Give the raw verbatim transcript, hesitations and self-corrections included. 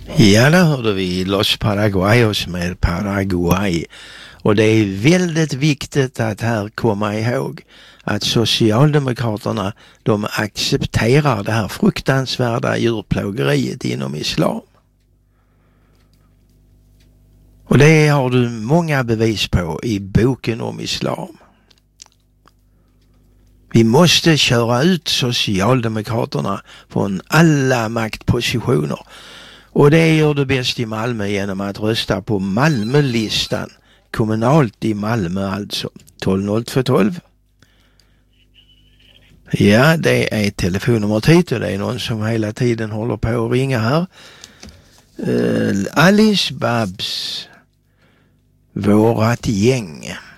Ja, där hörde vi Los Paraguayos med Paraguay. Och det är väldigt viktigt att här komma ihåg att Socialdemokraterna, de accepterar det här fruktansvärda djurplågeriet inom islam. Och det har du många bevis på i boken om islam. Vi måste köra ut Socialdemokraterna från alla maktpositioner. Och det gör du bäst i Malmö genom att rösta på Malmölistan. Kommunalt i Malmö alltså. tolv noll två tolv. Ja, det är telefonnumret hit och det är någon som hela tiden håller på att ringa här. Uh, Alice Babs. Vårat gäng.